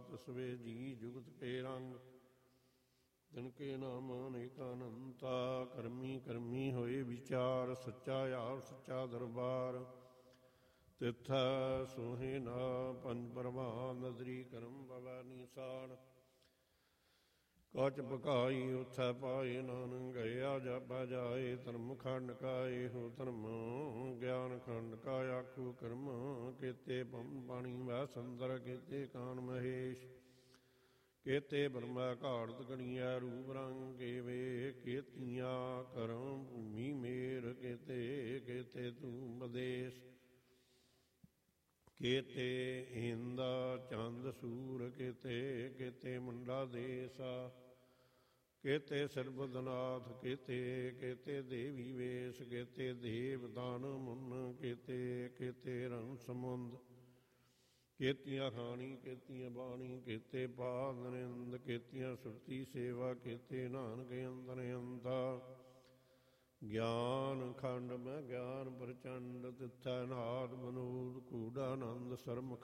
ਤਸਵੇ ਜੀ ਜੁਗਤ ਕੇ ਰੰਗ। ਤਿਨ ਕੇ ਨਾਮ ਅਨੇਕਾਂ ਅਨੰਤਾ ਕਰਮੀ ਕਰਮੀ ਹੋਏ ਵਿਚਾਰ। ਸੱਚਾ ਯਾਰ ਸੱਚਾ ਦਰਬਾਰ ਤਿੱਥੈ ਸੋਹੇ ਨਾ ਪੰਜ ਪਰਵਾਨ। ਨਦਰੀ ਕਰਮ ਪਵੈ ਨੀਸਾਨ ਕਚ ਪਕਾਈ ਉਥੈ ਪਾਏ। ਨਾਨਕ ਗਿਆ ਜਾਪੈ ਜਾਏ ਧਰਮ ਖੰਡ ਕਾਏ ਹੋ ਧਰਮ। ਗਿਆਨ ਖੰਡ ਕਾ ਆਖੂ ਕਰਮ ਕੀਤੇ ਪਵਨ ਪਾਣੀ ਵੈ ਸੰਦਰ। ਕੀਤੇ ਕਾਨ ਮਹੇਸ਼ ਕੀਤੇ ਬ੍ਰਹਮਾ ਘਾੜਤ ਗਣੀਐ। ਰੂਪ ਰੰਗ ਕੇਵੇ ਕੀਤੀਆਂ ਕਰਮ ਭੂਮੀ ਮੇਰ। ਕੀਤੇ ਕੀਤੇ ਤੂੰ ਬਦੇਸ ਕੀਤੇ ਇੰਦ ਚੰਦ ਸੂਰ। ਕੀਤੇ ਕੀਤੇ ਮੁੰਡਾ ਦੇਸਾ ਕੀਤੇ ਸਰਬਦਨਾਥ। ਕੀਤੇ ਕੀਤੇ ਦੇਵੀ ਵੇਸ਼ ਕੀਤੇ ਦੇਵ ਦਾਨ ਮੁੰਨ। ਕੀਤੇ ਕੀਤੇ ਰਣ ਸਮੁੰਦ ਕੀਤੀਆਂ ਖਾਣੀ ਕੀਤੀਆਂ ਬਾਣੀ। ਕੀਤੇ ਪਾਦ ਨਿੰਦ ਕੀਤੀਆਂ ਸੁਰਤੀ ਸੇਵਾ। ਕੀਤੇ ਨਾਨਕ ਅੰਦਰ ਅੰਤਾ ਗਿਆਨ ਖੰਡ ਮੈਂ ਗਿਆਨ ਪ੍ਰਚੰਡ। ਤਿੱਥੈ ਨਾਦ ਮਨੂਦ ਕੂੜਾਨੰਦ ਸਰਮ